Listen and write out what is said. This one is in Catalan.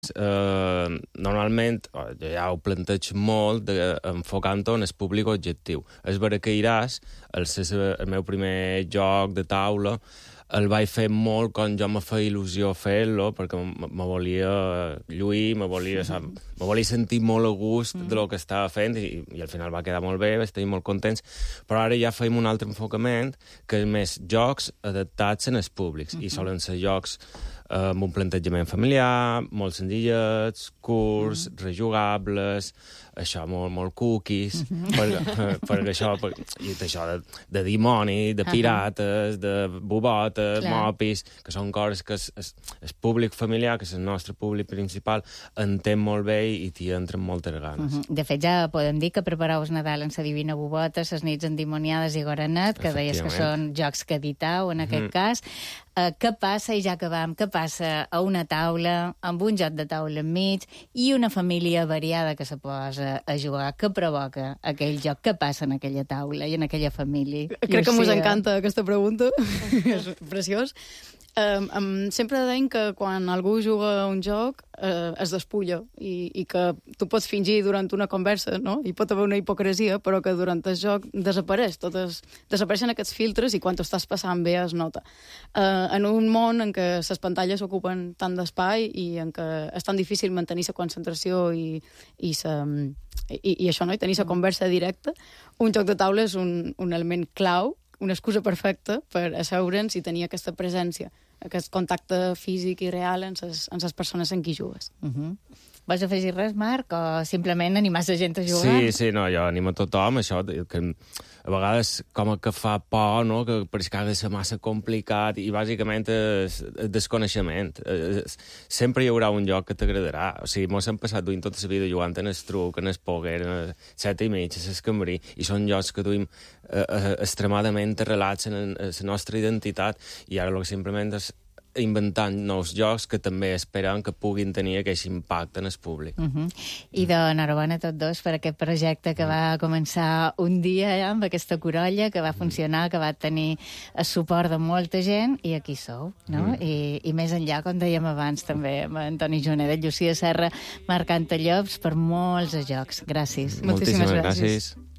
Normalment, ja ho planteig molt, enfocant-ho en el públic objectiu. És vera que Iràs, el meu primer joc de taula, el vaig fer molt quan jo me feia il·lusió fer-lo, perquè me volia lluir, me volia sentir molt a gust del que estava fent, i al final va quedar molt bé, estem molt contents, però ara ja feim un altre enfocament, que és més jocs adaptats en els públics, i solen ser jocs amb un plantejament familiar, molt senzillets, curts, rejugables, això, molt cookies, perquè això de dimoni, de pirates, de bubotes, mopis, que són coses que el públic familiar, que és el nostre públic principal, entén molt bé i t'hi entren moltes ganes. De fet, ja podem dir que prepareu Nadal en la Divina Bubota, les nits endimoniades i Goranet, que deies que són jocs que editau, en aquest cas. Què passa, i ja acabam, què passa a una taula, amb un joc de taula enmig i una família variada que se posa a jugar? Què provoca aquell joc? Què passa en aquella taula i en aquella família? Crec que mos encanta aquesta pregunta. És preciós. Sempre deim que quan algú juga un joc es despulla i que tu pots fingir durant una conversa, no? Hi pot haver una hipocresia, però que durant el joc desapareixen aquests filtres i quan t'ho estàs passant bé es nota. En un món en què les pantalles ocupen tant d'espai i en què és tan difícil mantenir la concentració i això, no? I tenir la conversa directa, un joc de taula és un element clau, una excusa perfecta per asseure'ns i tenir aquesta presència, aquest contacte físic i real en les persones en qui jugues. Vols afegir res, Marc, o simplement animar la gent a jugar? Sí, no, jo animo a tothom, això, que a vegades com que fa por, no?, que pareix que ha de ser massa complicat, i bàsicament és desconeixement. Sempre hi haurà un joc que t'agradarà. O sigui, mos hem passat duint tota la vida jugant en el truc, en el poker, en el 7 i mig, en l'escambrí, i són jocs que duim extremadament arrelats en la nostra identitat, i ara el que simplement és inventant nous jocs que també esperen que puguin tenir aquest impacte en el públic. I d'enhorabona a tots dos per aquest projecte que va començar un dia amb aquesta corolla, que va funcionar, que va tenir el suport de molta gent, i aquí sou, no? I més enllà, com dèiem abans, també amb Antoni Joanet, Llucia Serra, Marc Antallops, per molts jocs. Gràcies. Moltíssimes gràcies.